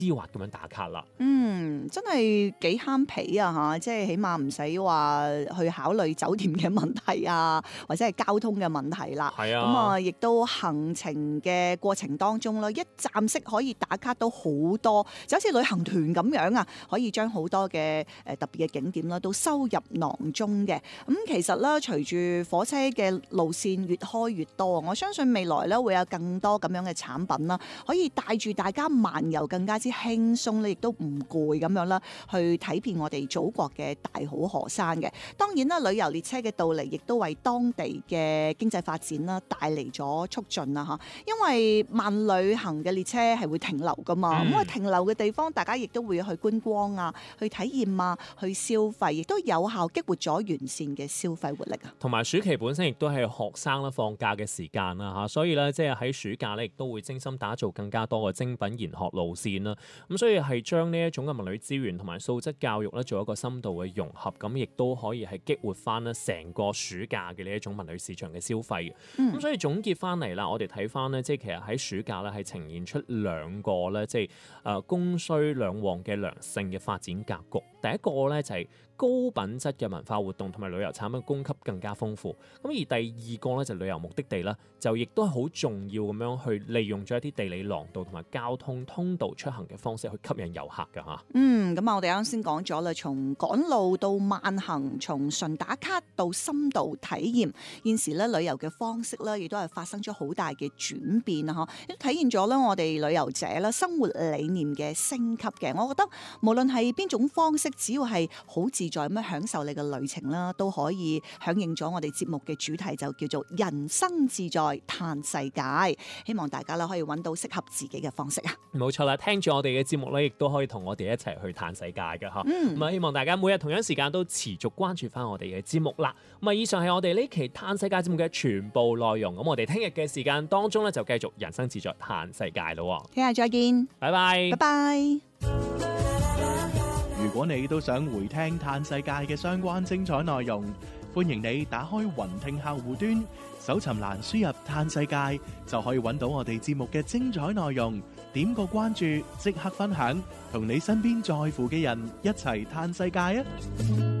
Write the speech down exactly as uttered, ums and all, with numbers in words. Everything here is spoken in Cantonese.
絲滑咁樣打卡啦。 嗯，真係幾慳皮啊吓，即係起碼唔使話去考慮酒店嘅問題啊，或者係交通嘅問題啦。 係啊， 咁啊，亦都行程嘅過程當中啦，一站式可以打卡到好多，就好似旅行團咁樣啊，可以將好多嘅誒特別嘅景點啦，都收入囊中嘅。咁其實咧，隨住火車嘅路線越開越多，我相信未來咧會有更多咁樣嘅產品啦，可以帶住大家漫遊更加之輕鬆咧，亦都唔攰咁樣啦，去睇遍我哋祖國嘅大好河山嘅。當然啦，旅遊列車嘅到嚟亦都為當地嘅經濟發展啦帶嚟咗促進啦嚇。因為慢旅行嘅列車係會停留噶嘛，咁啊、嗯、停留嘅地方，大家亦都會去觀光啊，去體驗啊，去消費，亦都有效激活咗完善嘅消費活力啊。 同埋暑期本身亦都係學生啦放假嘅時間啦嚇，所以咧即係喺暑假咧亦都會精心打造更加多嘅精品研學路線啦。咁所以係將呢一種嘅文旅資源同埋素質教育咧做一個深度嘅融合，咁亦都可以係激活翻咧成個暑假嘅呢一種文旅市場嘅消費嘅。咁、嗯、所以總結翻嚟啦，我哋睇翻咧，即係其實喺暑假咧係呈現出兩個咧，即係誒供需兩旺嘅良性嘅發展格局。第一個咧就係高品質嘅文化活動同埋旅遊產品供給更加豐富。咁而第二個咧就旅遊目的地啦，就亦都係好重要咁樣去利用咗一啲地理廊道同埋交通通道出行嘅方式去吸引遊客㗎嚇。 嗯，咁啊，我哋啱先講咗啦，從趕路到慢行，從純打卡到深度體驗，現時咧旅遊嘅方式咧，亦都係發生咗好大嘅轉變啊！嗬，體現咗咧我哋旅遊者啦生活理念嘅升級嘅。我覺得無論係邊種方式，只要係好自在咁樣享受你嘅旅程啦，都可以響應咗我哋節目嘅主題，就叫做人生自在嘆世界。希望大家啦可以揾到適合自己嘅方式啊！ 冇錯啦，聽住我哋嘅節目咧，亦都可以同我哋一齊去嘆世界嘅嚇。 嗯， 咁啊，希望大家每日同樣時間都持續關注翻我哋嘅節目啦。咁啊，以上係我哋呢期嘆世界節目嘅全部內容。咁我哋聽日嘅時間當中咧，就繼續人生自在嘆世界咯。 聽日再見， 拜拜， 拜拜。 如果你都想回聽嘆世界嘅相關精彩內容，歡迎你打開雲聽客戶端，搜尋欄輸入嘆世界，就可以揾到我哋節目嘅精彩內容。點個關注，即刻分享，同你身邊在乎嘅人一齊嘆世界啊！